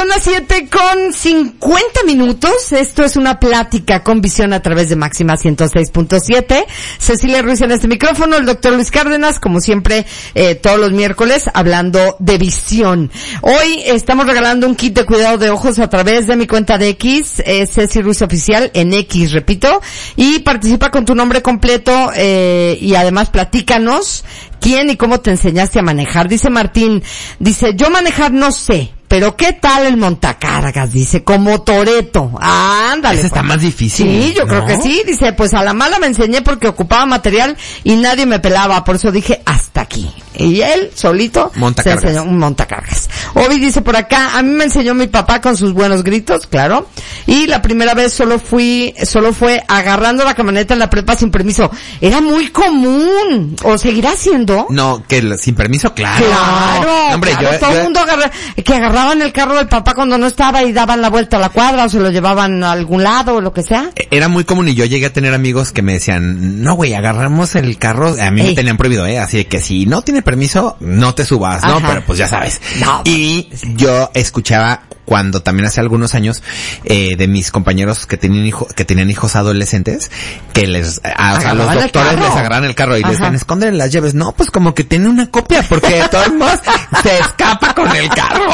Son las 7:50. Esto es una plática con visión a través de Máxima 106.7. Cecilia Ruiz en este micrófono, el doctor Luis Cárdenas, como siempre, todos los miércoles, hablando de visión. Hoy estamos regalando un kit de cuidado de ojos a través de mi cuenta de X, Ceci Ruiz Oficial, en X, repito, y participa con tu nombre completo, y además platícanos quién y cómo te enseñaste a manejar. Dice Martín, yo manejar no sé, pero ¿qué tal el montacargas? Dice, como Toretto. Ándale. Ese está más difícil. Sí, yo creo que sí. Dice, pues a la mala me enseñé porque ocupaba material y nadie me pelaba. Por eso dije, hasta aquí. Y él, solito, se enseñó un montacargas. Obi dice por acá, a mí me enseñó mi papá con sus buenos gritos, claro. Y la primera vez solo fue agarrando la camioneta en la prepa sin permiso. Era muy común. ¿O seguirá siendo? No, que sin permiso, claro. Claro. Hombre, claro, todo el mundo agarraban el carro del papá cuando no estaba y daban la vuelta a la cuadra o se lo llevaban a algún lado o lo que sea. Era muy común y yo llegué a tener amigos que me decían, no güey, agarramos el carro, a mí me tenían prohibido, así de que si no tiene permiso, no te subas, ¿no? Pero pues ya sabes. No. Y yo escuchaba cuando también hace algunos años, de mis compañeros que tenían hijos adolescentes, que los doctores les agarran el carro y les decían, esconden las llaves. No, pues como que tiene una copia, porque de todos modos se escapa con el carro.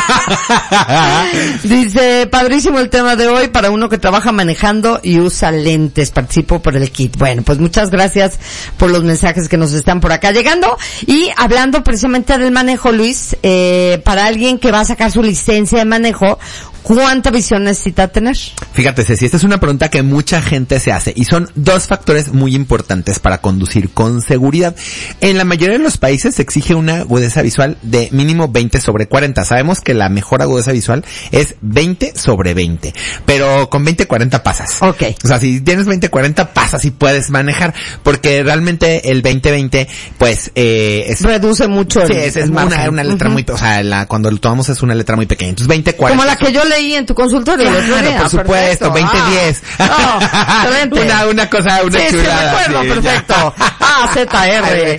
Dice, padrísimo el tema de hoy para uno que trabaja manejando y usa lentes. Participo por el kit. Bueno, pues muchas gracias por los mensajes que nos están por acá llegando. Y hablando precisamente del manejo, Luis, para alguien que va a sacar su licencia de manejo, ¿cuánta visión necesita tener? Fíjate, Ceci, esta es una pregunta que mucha gente se hace y son dos factores muy importantes para conducir con seguridad. En la mayoría de los países se exige una agudeza visual de mínimo 20/40. Sabemos que la mejor agudeza visual es 20/20, pero con 20/40 pasas. Okay. O sea, si tienes 20/40 pasas y puedes manejar, porque realmente el 20/20 pues reduce mucho. Sí, es una letra muy, o sea, cuando lo tomamos es una letra muy pequeña. Entonces 20/40. Como la que yo leí en tu consultorio. Claro, por supuesto, 20/10. Una cosa, una chulada. Sí, me acuerdo, perfecto. ZR.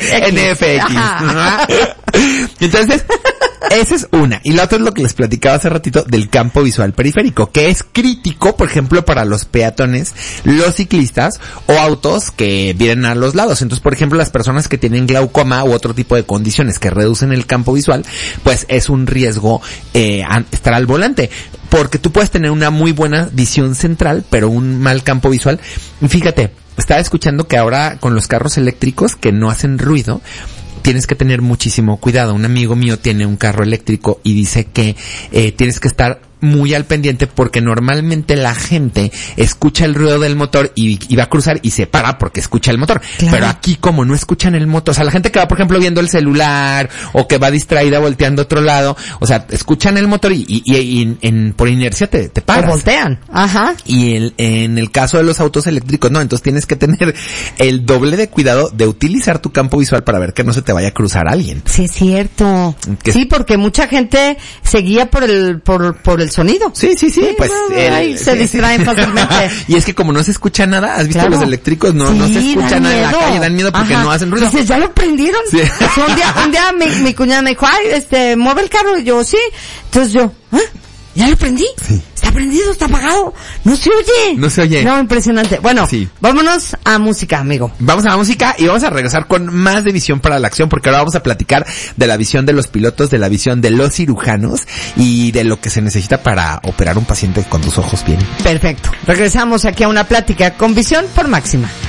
NFX. Entonces, esa es una. Y la otra es lo que les platicaba hace ratito del campo visual periférico, que es crítico, por ejemplo, para los peatones, los ciclistas o autos que vienen a los lados. Entonces, por ejemplo, las personas que tienen glaucoma u otro tipo de condiciones que reducen el campo visual, pues es un riesgo estar al volante. Porque tú puedes tener una muy buena visión central, pero un mal campo visual. Fíjate, estaba escuchando que ahora con los carros eléctricos que no hacen ruido, tienes que tener muchísimo cuidado. Un amigo mío tiene un carro eléctrico y dice que tienes que estar muy al pendiente porque normalmente la gente escucha el ruido del motor y va a cruzar y se para porque escucha el motor. Claro. Pero aquí como no escuchan el motor, o sea, la gente que va, por ejemplo, viendo el celular o que va distraída volteando a otro lado, o sea, escuchan el motor y por inercia te paras. Te voltean. Ajá. Y en el caso de los autos eléctricos, no, entonces tienes que tener el doble de cuidado de utilizar tu campo visual para ver que no se te vaya a cruzar alguien. Sí, es cierto. Sí, porque mucha gente se guía por el sonido. Sí, pues se distraen fácilmente. Y es que como no se escucha nada, ¿has visto los eléctricos? No se escucha nada en la calle, dan miedo porque no hacen ruido. Dices, ¿ya lo prendieron? Sí. Un día mi cuñada me dijo, mueve el carro, y yo, sí. Entonces yo, ¿ya lo prendí? Sí. Está prendido, está apagado. No se oye. No, impresionante. Bueno, vámonos a música, amigo. Vamos a la música y vamos a regresar con más de visión para la acción, porque ahora vamos a platicar de la visión de los pilotos, de la visión de los cirujanos y de lo que se necesita para operar un paciente con tus ojos bien. Perfecto. Regresamos aquí a una plática con visión por Máxima.